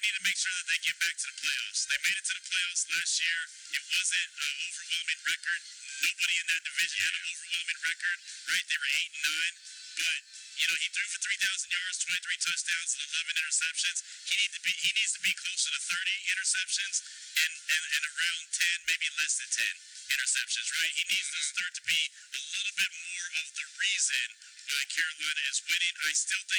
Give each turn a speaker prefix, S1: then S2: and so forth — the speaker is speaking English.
S1: need to make sure that they get back to the playoffs. They made it to the playoffs last year. It wasn't an overwhelming record. Nobody in that division had an overwhelming record, right? They were 8-9, but he threw for 3,000 yards, 23 touchdowns, and 11 interceptions. He needs to be closer to 30 interceptions and around 10, maybe less than 10 interceptions, right? He needs to start to be a little bit more of the reason why Carolina is winning. I still think